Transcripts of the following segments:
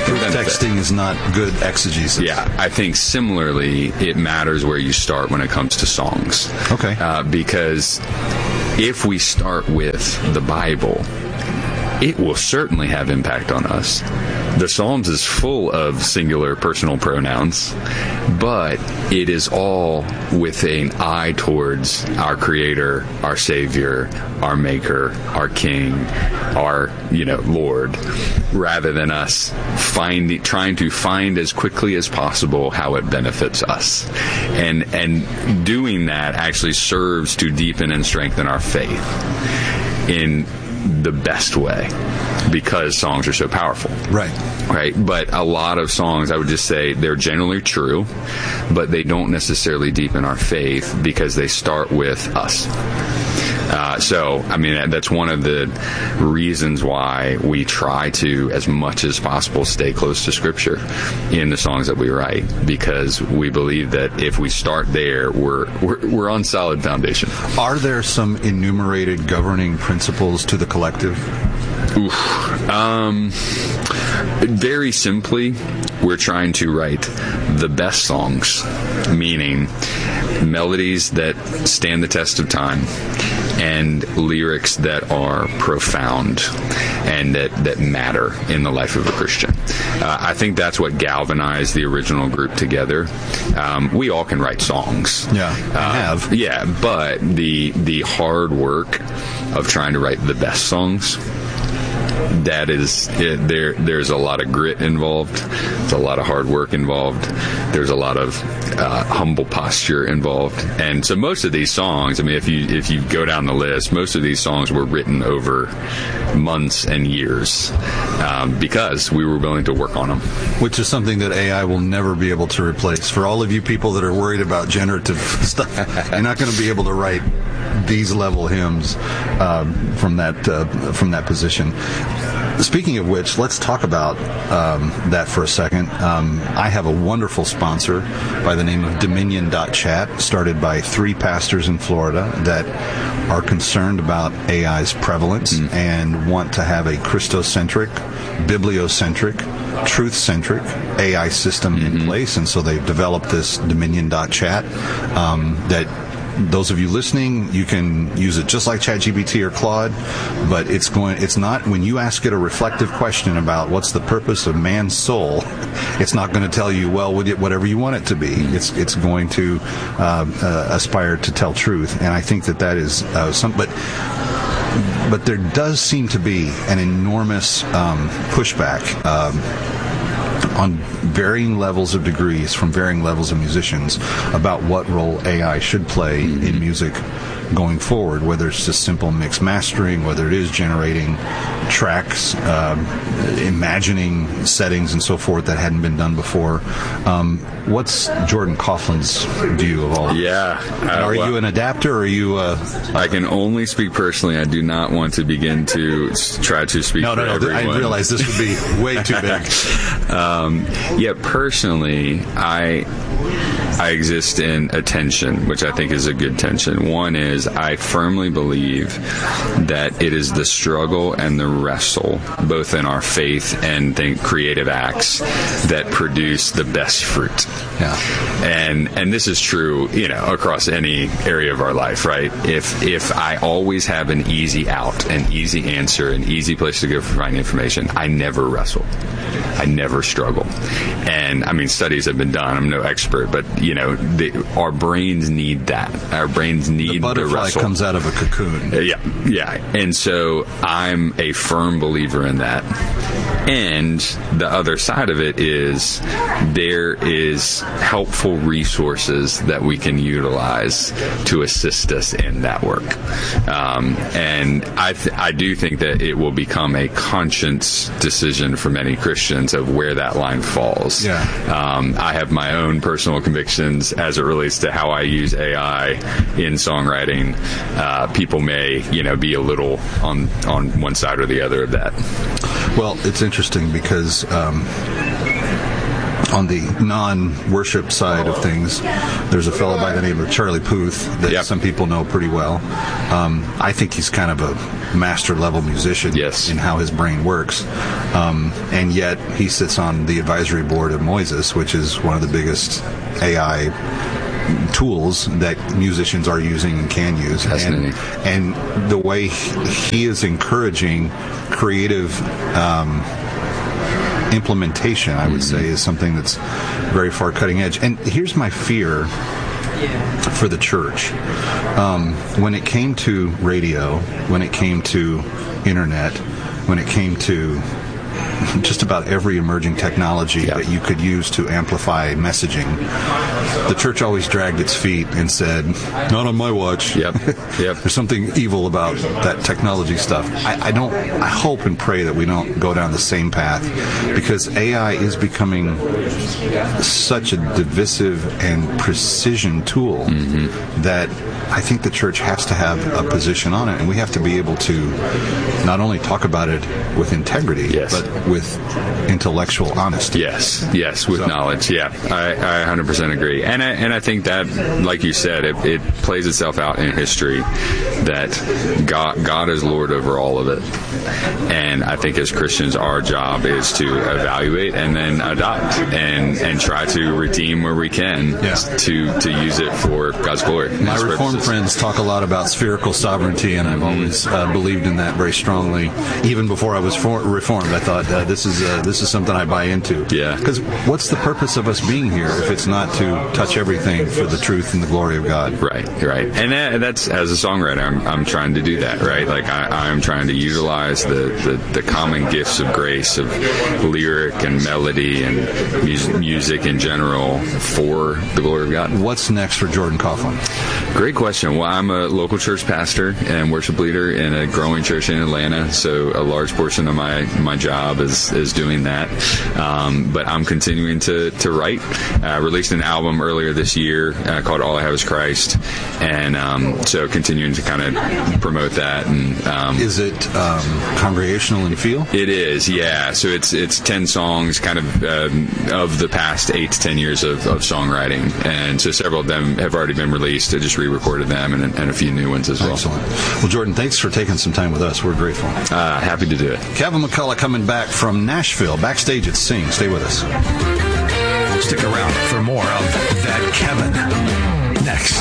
significant benefit. Texting is not good exegesis. Yeah, I think similarly, it matters where you start when it comes to songs. Okay. Because if we start with the Bible, it will certainly have impact on us. The Psalms is full of singular personal pronouns, but it is all with an eye towards our Creator, our Savior, our Maker, our King, our, Lord, rather than us trying to find as quickly as possible how it benefits us. And doing that actually serves to deepen and strengthen our faith in the best way, because songs are so powerful. Right. But a lot of songs, I would just say, they're generally true, but they don't necessarily deepen our faith because they start with us. That's one of the reasons why we try to, as much as possible, stay close to Scripture in the songs that we write, because we believe that if we start there, we're on solid foundation. Are there some enumerated governing principles to the collective? Very simply, we're trying to write the best songs, meaning melodies that stand the test of time and lyrics that are profound and that matter in the life of a Christian. I think that's what galvanized the original group together. We all can write songs. Yeah, but the hard work of trying to write the best songs, that is there's a lot of grit involved. There's a lot of hard work involved. There's a lot of humble posture involved. And so most of these songs, if you go down the list, most of these songs were written over months and years because we were willing to work on them. Which is something that AI will never be able to replace. For all of you people that are worried about generative stuff, you're not going to be able to write these level hymns from that position. Speaking of which, let's talk about that for a second. I have a wonderful sponsor by the name of Dominion.chat, started by 3 pastors in Florida that are concerned about AI's prevalence and want to have a Christocentric, bibliocentric, truth-centric AI system in place. And so they've developed this Dominion.chat that those of you listening, you can use it just like ChatGPT or Claude, but it's not, when you ask it a reflective question about what's the purpose of man's soul, it's not going to tell you, well, whatever you want it to be. It's going to aspire to tell truth. And I think that is but there does seem to be an enormous pushback on varying levels of degrees from varying levels of musicians about what role AI should play in music going forward, whether it's just simple mix mastering, whether it is generating tracks, imagining settings and so forth that hadn't been done before. What's Jordan Coughlin's view of all of this? Are you an adapter, or are you I can only speak personally. I do not want to begin to try to speak for everyone. I realize this would be way too big. Personally, I exist in a tension, which I think is a good tension. One is, I firmly believe that it is the struggle and the wrestle, both in our faith and creative acts, that produce the best fruit. Yeah. And this is true, across any area of our life, right? If I always have an easy out, an easy answer, an easy place to go for finding information, I never wrestle. I never struggle. And studies have been done. I'm no expert, but our brains need that. Our brains need the wrestle. The butterfly comes out of a cocoon. Yeah. And so I'm a firm believer in that. And the other side of it is, there is helpful resources that we can utilize to assist us in that work. And I do think that it will become a conscience decision for many Christians of where that line falls. Yeah. I have my own personal convictions as it relates to how I use AI in songwriting. People may, be a little on one side or the other of that. Well, it's interesting because on the non-worship side of things, there's a fellow by the name of Charlie Puth that some people know pretty well. I think he's kind of a master-level musician in how his brain works. And yet he sits on the advisory board of Moises, which is one of the biggest AI tools that musicians are using and can use. And the way he is encouraging creative implementation, I would say, is something that's very far cutting edge. And here's my fear for the church. When it came to radio, when it came to internet, when it came to just about every emerging technology that you could use to amplify messaging, the church always dragged its feet and said, not on my watch. There's something evil about that technology stuff. I hope and pray that we don't go down the same path, because AI is becoming such a divisive and precision tool that I think the church has to have a position on it, and we have to be able to not only talk about it with integrity, but with intellectual honesty. With knowledge. I 100% agree. And I think that, like you said, it plays itself out in history that God is Lord over all of it. And I think as Christians, our job is to evaluate and then adopt and try to redeem where we can to use it for God's glory. My Reformed friends talk a lot about spherical sovereignty, and I've always believed in that very strongly. Even before I was Reformed, I thought this is something I buy into. Because what's the purpose of us being here if it's not to touch everything for the truth and the glory of God? Right. And that's, as a songwriter, I'm trying to do that, right? Like I'm trying to utilize the common gifts of grace, of lyric and melody and music in general for the glory of God. What's next for Jordan Coughlin? Great question. Well, I'm a local church pastor and worship leader in a growing church in Atlanta, so a large portion of my job is doing that. But I'm continuing to write. Released an album earlier this year called All I Have Is Christ, and so continuing to kind of promote that. And is it congregational in feel? It is, yeah. So it's 10 songs, kind of the past 8 to 10 years of songwriting, and so several of them have already been released. I just re-recorded them, and a few new ones as well. Excellent. Well, Jordan, thanks for taking some time with us. We're grateful. Happy to do it. Kevin McCullough coming back from Nashville, backstage at Sing. Stay with us. Stick around for more of That Kevin next.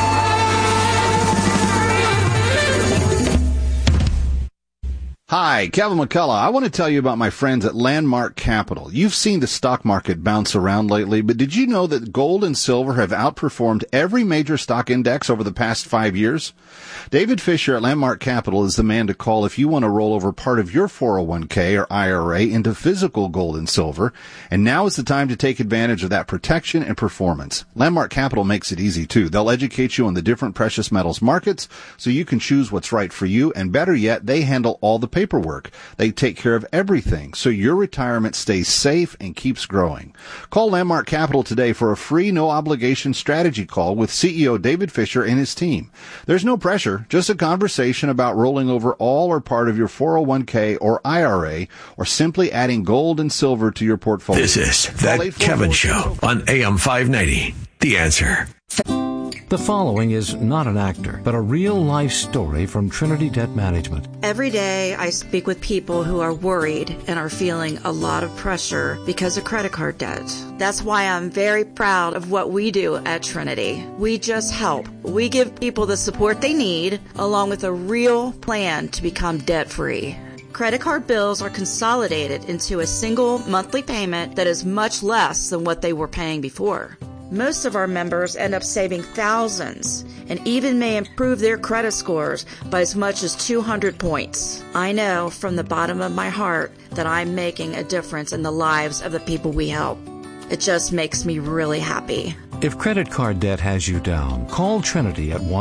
Hi, Kevin McCullough. I want to tell you about my friends at Landmark Capital. You've seen the stock market bounce around lately, but did you know that gold and silver have outperformed every major stock index over the past 5 years? David Fisher at Landmark Capital is the man to call if you want to roll over part of your 401k or IRA into physical gold and silver, and now is the time to take advantage of that protection and performance. Landmark Capital makes it easy, too. They'll educate you on the different precious metals markets so you can choose what's right for you, and better yet, they handle all the paperwork. They take care of everything so your retirement stays safe and keeps growing. Call Landmark Capital today for a free, no-obligation strategy call with CEO David Fisher and his team. There's no pressure, just a conversation about rolling over all or part of your 401k or IRA, or simply adding gold and silver to your portfolio. This is That Kevin Show on AM 590. The Answer. The following is not an actor, but a real-life story from Trinity Debt Management. Every day I speak with people who are worried and are feeling a lot of pressure because of credit card debt. That's why I'm very proud of what we do at Trinity. We just help. We give people the support they need, along with a real plan to become debt-free. Credit card bills are consolidated into a single monthly payment that is much less than what they were paying before. Most of our members end up saving thousands and even may improve their credit scores by as much as 200 points. I know from the bottom of my heart that I'm making a difference in the lives of the people we help. It just makes me really happy. If credit card debt has you down, call Trinity at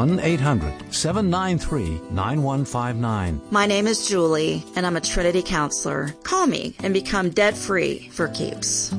1-800-793-9159. My name is Julie, and I'm a Trinity counselor. Call me and become debt-free for keeps.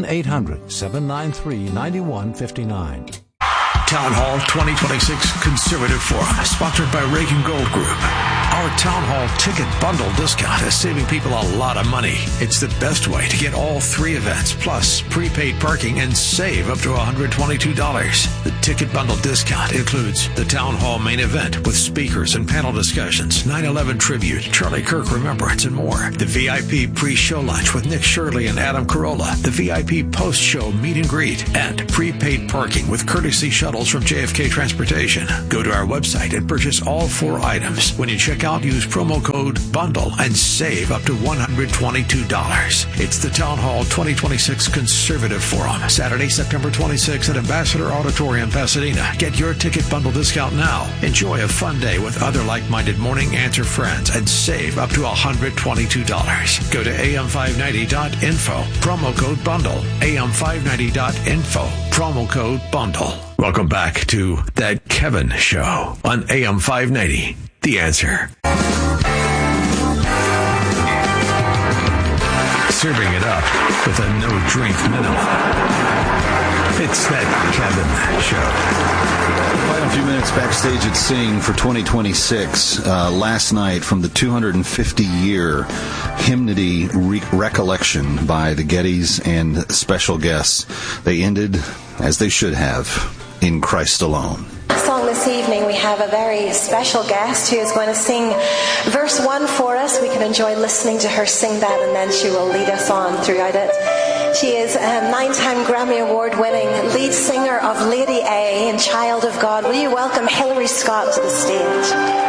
1-800-793-9159. Town Hall 2026 Conservative Forum, sponsored by Reagan Gold Group. Our Town Hall ticket bundle discount is saving people a lot of money. It's the best way to get all 3 events, plus prepaid parking, and save up to $122. The ticket bundle discount includes the Town Hall main event with speakers and panel discussions, 9/11 tribute, Charlie Kirk remembrance, and more. The VIP pre-show lunch with Nick Shirley and Adam Carolla. The VIP post-show meet and greet. And prepaid parking with courtesy shuttles from JFK Transportation. Go to our website and purchase all 4 items. When you check out, use promo code BUNDLE and save up to $122. It's the Town Hall 2026 Conservative Forum, Saturday, September 26th at Ambassador Auditorium, Pasadena. Get your ticket bundle discount now. Enjoy a fun day with other like-minded Morning Answer friends and save up to $122. Go to am590.info, promo code BUNDLE, am590.info, promo code BUNDLE. Welcome back to That Kevin Show on AM 590. The Answer. Serving it up with a no-drink minimum. It's That Kevin Show. Quite a few minutes backstage at Sing for 2026. Last night from the 250-year hymnody recollection by the Gettys and special guests. They ended, as they should have, in Christ alone. Song this evening, we have a very special guest who is going to sing verse 1 for us. We can enjoy listening to her sing that, and then she will lead us on throughout it. She is a 9-time Grammy Award-winning lead singer of Lady A and Child of God. Will you welcome Hillary Scott to the stage?